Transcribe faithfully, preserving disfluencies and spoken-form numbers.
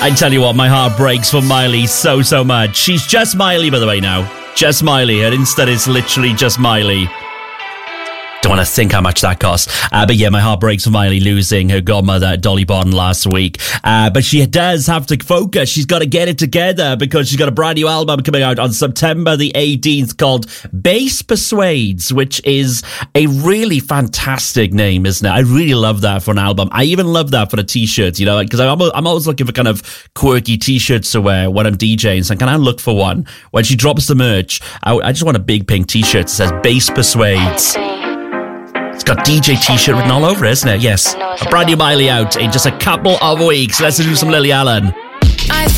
I tell you what, my heart breaks for Miley so, so much. She's just Miley, by the way, now. Just Miley. Her Insta is literally just Miley. Don't want to think how much that costs. Uh, but yeah, my heart breaks for Miley losing her godmother, Dolly Parton, last week. Uh, but she does have to focus. She's got to get it together because she's got a brand new album coming out on September the eighteenth called Bass Persuades, which is a really fantastic name, isn't it? I really love that for an album. I even love that for a t-shirt, you know, because I'm, I'm always looking for kind of quirky t-shirts to wear when I'm DJing. So can I look for one? When she drops the merch, I, I just want a big pink t-shirt that says Bass Persuades. It's got D J t-shirt written all over it, isn't it? Yes. A brand new Miley out in just a couple of weeks. Let's do some Lily Allen.